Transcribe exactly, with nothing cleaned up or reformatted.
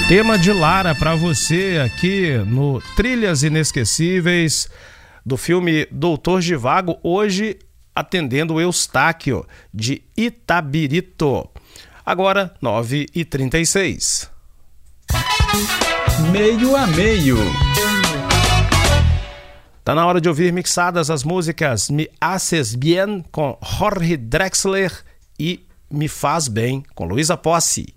Tema de Lara para você aqui no Trilhas Inesquecíveis do filme Doutor Zhivago, hoje atendendo o Eustáquio de Itabirito. Agora nove e trinta e seis. Meio a meio. Tá na hora de ouvir mixadas as músicas Me Haces Bien com Jorge Drexler e Me Faz Bem com Luísa Posse.